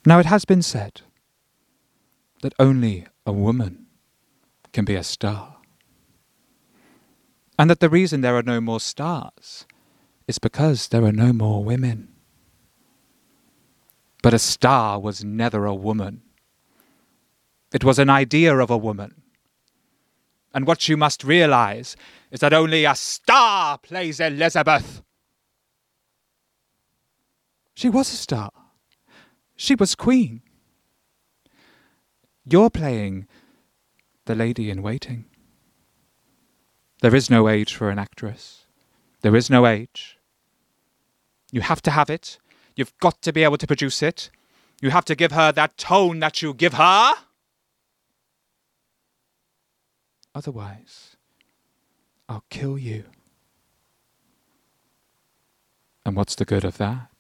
Now, it has been said that only a woman can be a star, and that the reason there are no more stars is because there are no more women. But a star was never a woman. It was an idea of a woman. And what you must realize is that only a star plays Elizabeth. She was a star. She was queen. You're playing the lady in waiting. There is no age for an actress. There is no age. You have to have it. You've got to be able to produce it. You have to give her that tone that you give her. Otherwise, I'll kill you. And what's the good of that?